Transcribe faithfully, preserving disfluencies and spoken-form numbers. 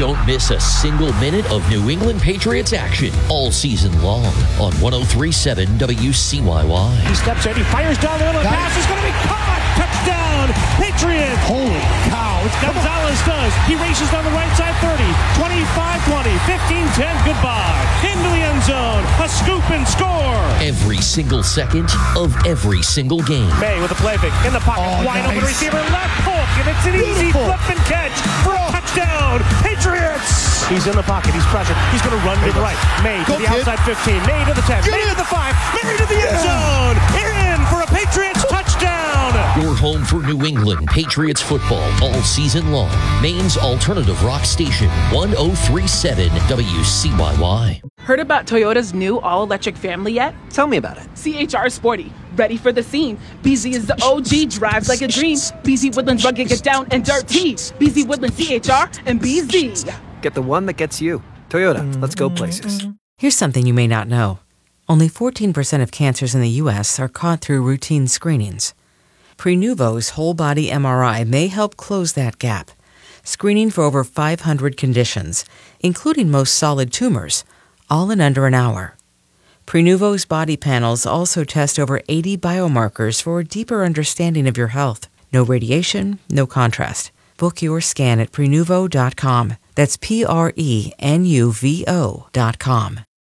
Don't miss a single minute of New England Patriots action all season long on one oh three point seven W C Y Y. He steps in, he fires down the middle, the pass is going to be caught! Touchdown, Patriots! Holy cow! Gonzalez does. He races down the right side, thirty, twenty-five twenty, fifteen ten, goodbye. Into the end zone, a scoop and score! Every single second of every single game. May with a play fake in the pocket, Oh, wide nice. open receiver, left hook, and it's an easy Beautiful. flip and catch for a touchdown, Patriots! He's in the pocket, he's pressured, he's going to run to the right. May to Go, the kid. outside fifteen, May to the ten, Get May it. to the five, May to the end Yeah. zone, in for a Patriots touchdown! Your home for New England Patriots football all season long. Maine's alternative rock station, one oh three point seven W C Y Y. Heard about Toyota's new all-electric family yet? Tell me about it. C H R Sporty, ready for the scene. B Z is the O G, drives like a dream. B Z Woodlands rugged, get down and dirty. B Z Woodlands, C H R, and B Z. Get the one that gets you. Toyota, let's go places. Here's something you may not know. Only fourteen percent of cancers in the U S are caught through routine screenings. Prenuvo's whole-body M R I may help close that gap, screening for over five hundred conditions, including most solid tumors, all in under an hour. Prenuvo's body panels also test over eighty biomarkers for a deeper understanding of your health. No radiation, no contrast. Book your scan at prenuvo dot com. That's P R E N U V O dot com.